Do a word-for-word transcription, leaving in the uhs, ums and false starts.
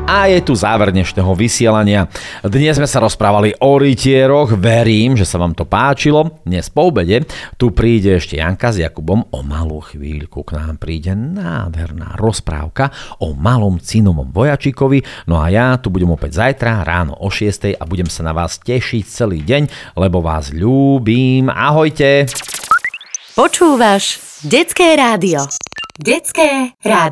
A je tu záver dnešného vysielania. Dnes sme sa rozprávali o rytieroch, verím, že sa vám to páčilo. Dnes po obede tu príde ešte Janka s Jakubom, o malú chvíľku k nám príde nádherná rozprávka o malom cinovom vojačikovi. No a ja tu budem opäť zajtra ráno o šiestej a budem sa na vás tešiť celý deň, lebo vás ľúbim. Ahojte! Počúvaš Detské rádio. Detské rádio.